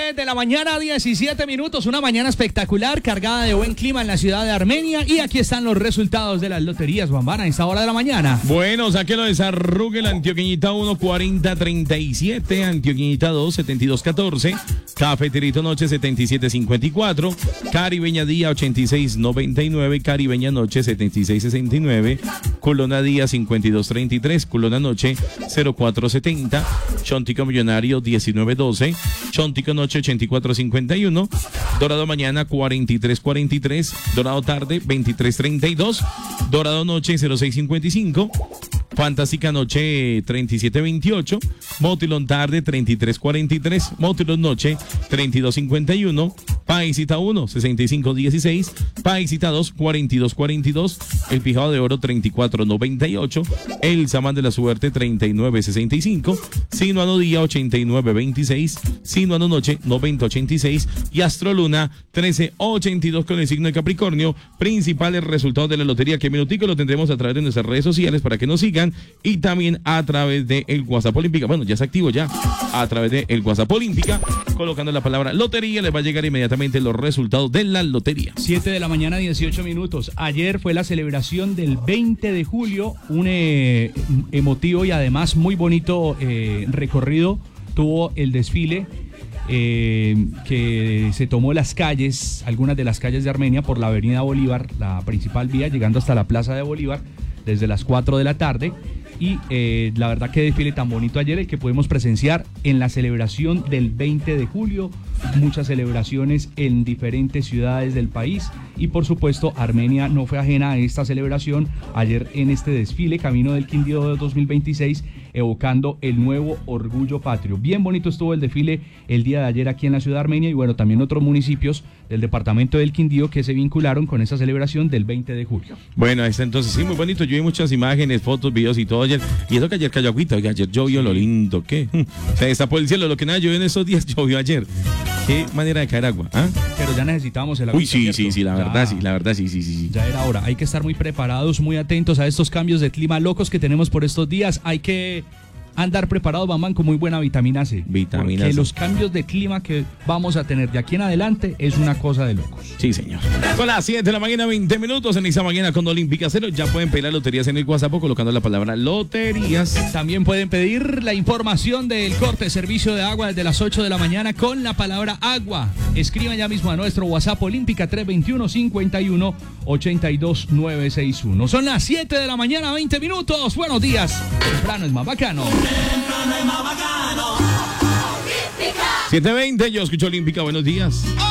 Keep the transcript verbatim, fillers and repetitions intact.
siete de la mañana, diecisiete minutos. Una mañana espectacular, cargada de buen clima en la ciudad de Armenia. Y aquí están los resultados de las loterías, Bambana, a esta hora de la mañana. Bueno, sáquelo de Sarruguel, Antioqueñita uno, cuarenta treinta y siete. Antioqueñita dos, setenta y dos catorce. Cafeterito Noche, setenta y siete cincuenta y cuatro. Caribeña Día, ochenta y seis noventa y nueve. Caribeña Noche, setenta y seis sesenta y nueve. Culona Día, cincuenta y dos treinta y tres. Culona Noche, cero cuatro setenta. Chontico Millonario, diecinueve doce. Chontico Noche, ochenta y cuatro cincuenta y uno. Dorado Mañana, cuarenta y tres cuarenta y tres. Dorado Tarde, veintitrés treinta y dos. Dorado Noche, cero seis cincuenta y cinco. Fantástica Noche, treinta y siete veintiocho. Motilón Tarde, treinta y tres cuarenta y tres. Motilón Noche, treinta y dos cincuenta y uno. Paisita uno, sesenta y cinco dieciséis. Paisita dos, cuarenta y dos cuarenta y dos. El Pijado de Oro, treinta y cuatro noventa y ocho. El Samán de la Suerte, treinta y nueve sesenta y cinco. Sinuano Día, ochenta y nueve veintiséis. Sinuano Noche, noventa ochenta y seis. Y Astro Luna, trece ochenta y dos con el signo de Capricornio. Principales resultados de la lotería. Que minutico lo tendremos a través de nuestras redes sociales para que nos sigan. Y también a través de el WhatsApp Olímpica. Bueno, ya se activó ya. A través de el WhatsApp Olímpica. Colocando la palabra lotería, les va a llegar inmediatamente los resultados de la lotería. siete de la mañana, dieciocho minutos. Ayer fue la celebración del veinte de julio. Un eh, emotivo y además muy bonito eh, recorrido tuvo el desfile. Eh, que se tomó las calles, algunas de las calles de Armenia por la avenida Bolívar, la principal vía, llegando hasta la plaza de Bolívar desde las cuatro de la tarde. Y eh, la verdad que desfile tan bonito ayer el que pudimos presenciar en la celebración del veinte de julio. Muchas celebraciones en diferentes ciudades del país y por supuesto Armenia no fue ajena a esta celebración ayer en este desfile Camino del Quindío dos mil veintiséis, evocando el nuevo orgullo patrio. Bien bonito estuvo el desfile el día de ayer aquí en la ciudad de Armenia y bueno, también otros municipios del departamento del Quindío que se vincularon con esa celebración del veinte de julio. Bueno, está entonces sí, muy bonito. Yo vi muchas imágenes, fotos, videos y todo ayer. Y eso que ayer cayó agüita, que ayer llovió lo lindo, ¿qué? Se destapó el cielo, lo que nada llovió en esos días, llovió ayer. Qué manera de caer agua, ¿ah? Pero ya necesitamos el agua. Uy, sí, ¿cierto? sí, sí, la verdad, ya, sí, la verdad, sí, sí, sí. Ya era hora. Hay que estar muy preparados, muy atentos a estos cambios de clima locos que tenemos por estos días. Hay que andar preparados, Bambán, con muy buena vitamina C. Vitamina C. C. Los cambios de clima que vamos a tener de aquí en adelante es una cosa de locos. Sí, señor. Son las siete de la mañana, veinte minutos en esta mañana con Olímpica Cero. Ya pueden pedir las loterías en el WhatsApp colocando la palabra loterías. También pueden pedir la información del corte de servicio de agua desde las ocho de la mañana con la palabra agua. Escriban ya mismo a nuestro WhatsApp Olímpica tres veintiuno, cincuenta y uno, ochenta y dos, novecientos sesenta y uno. Son las siete de la mañana, veinte minutos. Buenos días. Temprano es más bacano. siete veinte, yo escucho Olímpica, buenos días.